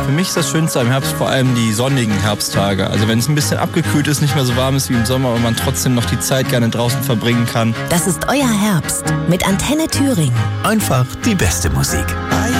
Für mich ist das Schönste am Herbst vor allem die sonnigen Herbsttage. Also wenn es ein bisschen abgekühlt ist, nicht mehr so warm ist wie im Sommer, aber man trotzdem noch die Zeit gerne draußen verbringen kann. Das ist euer Herbst mit Antenne Thüringen. Einfach die beste Musik.